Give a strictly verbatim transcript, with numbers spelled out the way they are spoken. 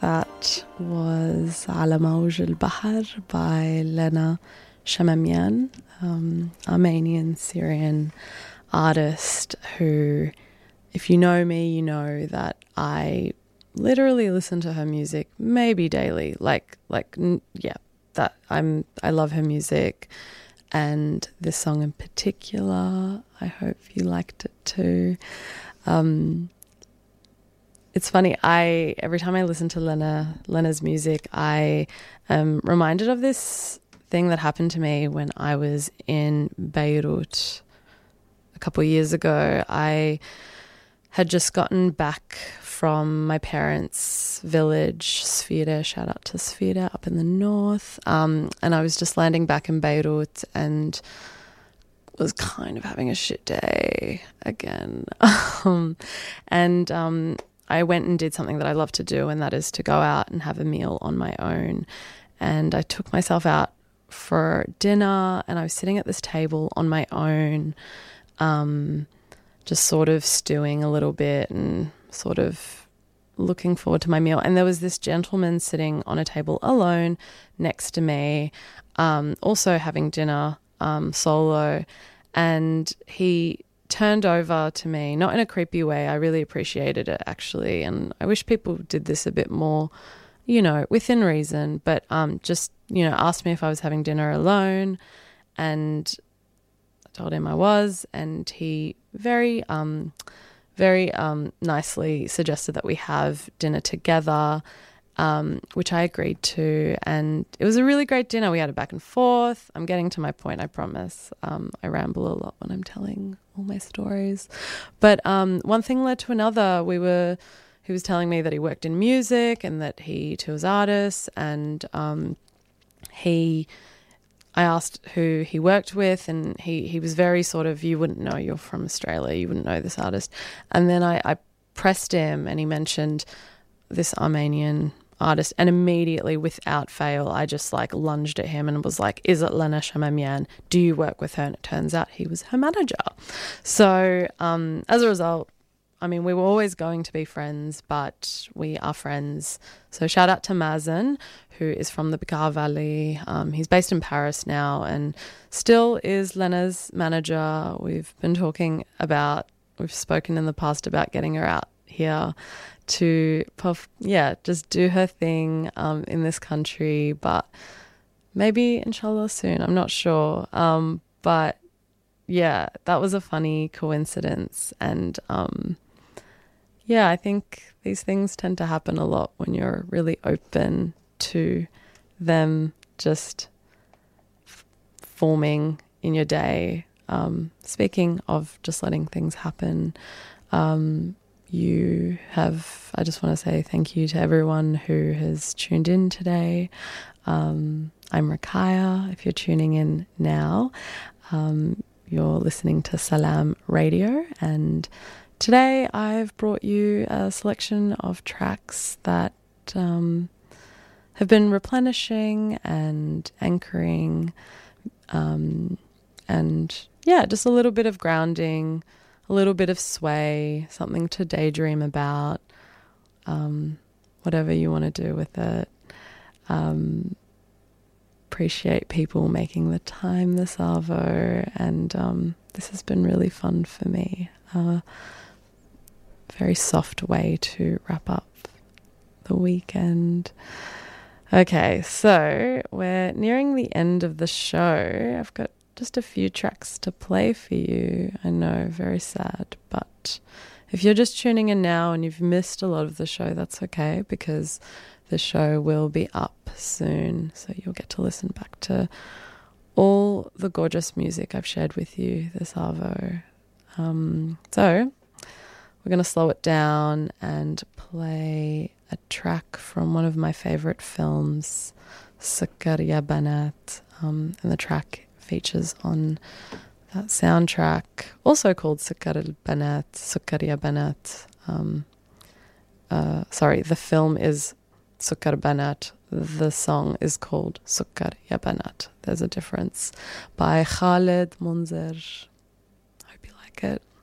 that was Ala Mawj al-Bahar by Lena Shememian, um, Armenian Syrian artist who, if you know me, you know that I literally listen to her music maybe daily. Like, like, yeah, that I'm. I love her music, and this song in particular, I hope you liked it too. Um, It's funny, I every time I listen to Lena Lena's music, I am reminded of this thing that happened to me when I was in Beirut a couple of years ago. I had just gotten back from my parents' village, Sfida, shout out to Sfida up in the north, um, and I was just landing back in Beirut and was kind of having a shit day again. um, and... Um, I went and did something that I love to do, and that is to go out and have a meal on my own. And I took myself out for dinner, and I was sitting at this table on my own, um, just sort of stewing a little bit and sort of looking forward to my meal. And there was this gentleman sitting on a table alone next to me, um, also having dinner um, solo, and he turned over to me, not in a creepy way. I really appreciated it, actually, and I wish people did this a bit more, you know, within reason, but um, just, you know, asked me if I was having dinner alone, and I told him I was, and he very, um, very um, nicely suggested that we have dinner together, um, which I agreed to, and it was a really great dinner. We had a back and forth. I'm getting to my point, I promise. Um, I ramble a lot when I'm telling all my stories, but um, one thing led to another. We were, he was telling me that he worked in music and that he tours artists, and um, he, I asked who he worked with, and he, he was very sort of, you wouldn't know, you're from Australia, you wouldn't know this artist. And then I, I pressed him, and he mentioned this Armenian artist, and immediately, without fail, I just like lunged at him and was like, is it Lena Shememian? Do you work with her? And it turns out he was her manager. So um, as a result, I mean, we were always going to be friends, but we are friends. So shout out to Mazen, who is from the Bekaa Valley. Um, he's based in Paris now and still is Lena's manager. We've been talking about, we've spoken in the past about getting her out here to puff, yeah, just do her thing um, in this country, but maybe inshallah soon, I'm not sure. Um, but yeah, that was a funny coincidence. And um, yeah, I think these things tend to happen a lot when you're really open to them just f- forming in your day. Um, speaking of just letting things happen, um, you have, I just want to say thank you to everyone who has tuned in today. Um, I'm Rakaya. If you're tuning in now, um, you're listening to Salam Radio, and today I've brought you a selection of tracks that um, have been replenishing and anchoring, um, and yeah, just a little bit of grounding, a little bit of sway, something to daydream about, um, whatever you want to do with it. Um, appreciate people making the time this arvo, and um, this has been really fun for me. Uh, very soft way to wrap up the weekend. Okay, so we're nearing the end of the show. I've got just a few tracks to play for you. I know, very sad, but if you're just tuning in now and you've missed a lot of the show, that's okay, because the show will be up soon, so you'll get to listen back to all the gorgeous music I've shared with you this arvo. Um, so we're going to slow it down and play a track from one of my favorite films, Sukkar Ya Banat, um, and the track features on that soundtrack, also called Sukkar al Banat, Sukkar Ya Banat. Um, uh, sorry, the film is Sukkar Banat. The song is called Sukkar Ya Banat. There's a difference. By Khaled Munzer. I hope you like it.